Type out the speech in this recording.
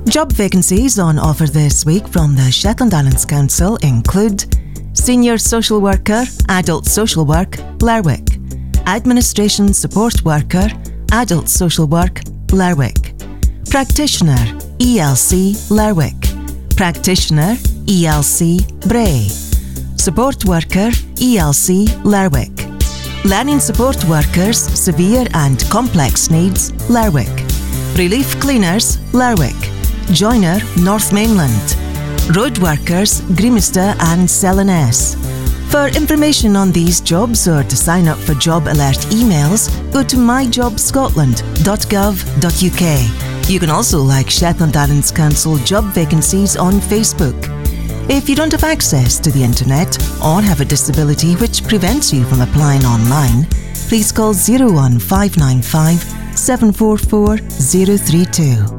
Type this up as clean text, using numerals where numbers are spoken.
Job vacancies on offer this week from the Shetland Islands Council include Senior Social Worker, Adult Social Work, Lerwick; Administration Support Worker, Adult Social Work, Lerwick; Practitioner, ELC, Lerwick; Practitioner, ELC, Bray; Support Worker, ELC, Lerwick; Learning Support Workers, Severe and Complex Needs, Lerwick; Relief Cleaners, Lerwick; Joiner, North Mainland; Road Workers, Grimista and Selenes. For information on these jobs or to sign up for job alert emails, go to myjobscotland.gov.uk. You can also like Shetland Islands Council job vacancies on Facebook. If you don't have access to the internet or have a disability which prevents you from applying online, please call 01595 744 032.